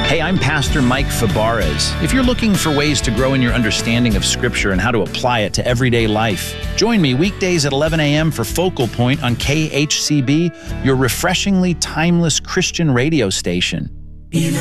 Hey, I'm Pastor Mike Fabarez. If you're looking for ways to grow in your understanding of Scripture and how to apply it to everyday life, join me weekdays at 11 a.m. for Focal Point on KHCB, your refreshingly timeless Christian radio station.